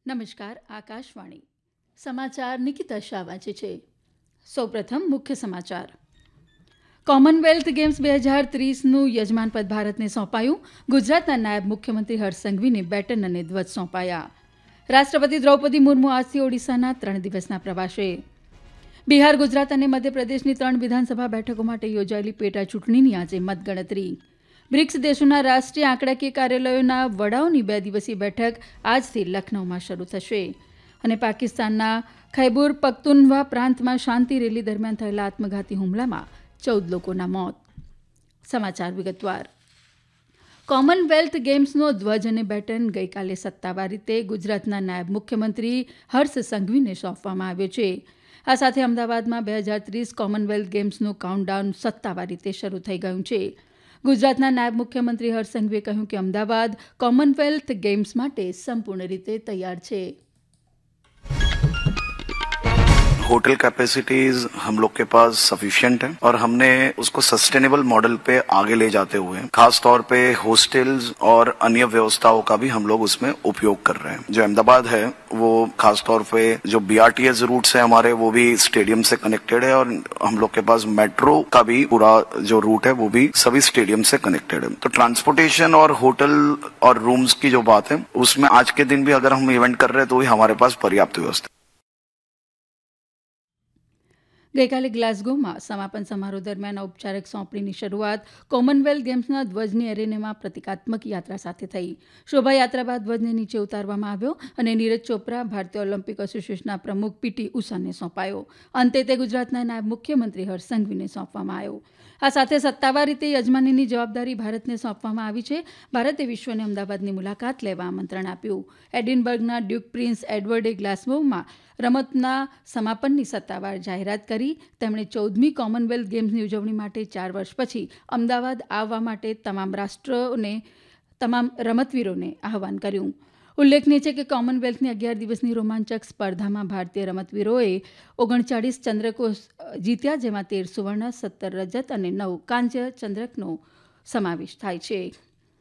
નમસ્કાર આકાશવાણી સમાચાર નિકિતા શાહ વાંચે છે. સૌપ્રથમ મુખ્ય સમાચાર. કોમનવેલ્થ ગેમ્સ 2030નું યજમાનપદ ભારતને સોંપાયું. ગુજરાતના નાયબ મુખ્યમંત્રી હર્ષ સંઘવીને બેટન અને ધ્વજ સોંપાયા. રાષ્ટ્રપતિ દ્રૌપદી મુર્મુ આજથી ઓડિશાના 3 દિવસના પ્રવાસે. બિહાર, ગુજરાત અને મધ્યપ્રદેશની 3 વિધાનસભા બેઠકો માટે યોજાયેલી પેટા ચૂંટણીની આજે મતગણતરી. બ્રિક્સ દેશોના રાષ્ટ્રીય આંકડાકીય કાર્યાલયોના વડાઓની 2 દિવસીય બેઠક આજથી લખનૌમાં શરૂ થશે. અને પાકિસ્તાનના ખૈબર પખ્તુનવા પ્રાંતમાં શાંતિ રેલી દરમિયાન થયેલા આત્મઘાતી હુમલામાં 14 લોકોના મોત. સમાચાર વિગતવાર. કોમનવેલ્થ ગેમ્સનો ધ્વજ અને બેટન ગઈકાલે સત્તાવાર રીતે ગુજરાતના નાયબ મુખ્યમંત્રી હર્ષ સંઘવીને સોંપવામાં આવ્યો છે. આ સાથે અમદાવાદમાં 2030 કોમનવેલ્થ ગેમ્સનું કાઉન્ટડાઉન સત્તાવાર રીતે શરૂ થઈ ગયું છે. ગુજરાતના નાયબ મુખ્યમંત્રી હર્ષ સંઘવીએ કહ્યું કે અમદાવાદ કોમનવેલ્થ ગેમ્સ માટે સંપૂર્ણ રીતે તૈયાર છે. होटल कैपेसिटीज हम लोग के पास सफिशिएंट है और हमने उसको सस्टेनेबल मॉडल पे आगे ले जाते हुए खास तौर पे हॉस्टल्स और अन्य व्यवस्थाओं का भी हम लोग उसमें उपयोग कर रहे हैं. जो अहमदाबाद है वो खास तौर पे जो BRTS रूट्स है हमारे वो भी स्टेडियम से कनेक्टेड है और हम लोग के पास मेट्रो का भी पूरा जो रूट है वो भी सभी स्टेडियम से कनेक्टेड है. तो ट्रांसपोर्टेशन और होटल और रूम्स की जो बात है उसमें आज के दिन भी अगर हम इवेंट कर रहे हैं तो भी हमारे पास पर्याप्त व्यवस्था. ગઈકાલે ગ્લાસગોમાં સમાપન સમારોહ દરમિયાન ઔપચારિક સોંપણીની શરૂઆત કોમનવેલ્થ ગેમ્સના ધ્વજની એરેનામાં પ્રતિકાત્મક યાત્રા સાથે થઈ. શોભાયાત્રા બાદ ધ્વજને નીચે ઉતારવામાં આવ્યો અને નીરજ ચોપરા, ભારતીય ઓલિમ્પિક એસોસિએશનના પ્રમુખ PT ઉષાને સોંપાયો. અંતે તે ગુજરાતના નાયબ મુખ્યમંત્રી હર્ષ સંઘવીને સોંપવામાં આવ્યો. આ સાથે સત્તાવાર રીતે યજમાનીની જવાબદારી ભારતને સોંપવામાં આવી છે. ભારતે વિશ્વને અમદાવાદની મુલાકાત લેવા આમંત્રણ આપ્યું. એડિનબર્ગના ડ્યુક પ્રિન્સ એડવર્ડે ગ્લાસગોમાં રમતના સમાપનની સત્તાવાર જાહેરાત કરી. તેમણે 14મી કોમનવેલ્થ ગેમ્સની ઉજવણી માટે 4 વર્ષ પછી અમદાવાદ આવવા માટે તમામ રમતવીરોને આહવાન કર્યું. ઉલ્લેખનીય છે કે કોમનવેલ્થની 11 દિવસની રોમાંચક સ્પર્ધામાં ભારતીય રમતવીરોએ 39 ચંદ્રકો જીત્યા, જેમાં 13 સુવર્ણ, 17 રજત અને 9 કાંસ્ય ચંદ્રકનો સમાવેશ થાય છે.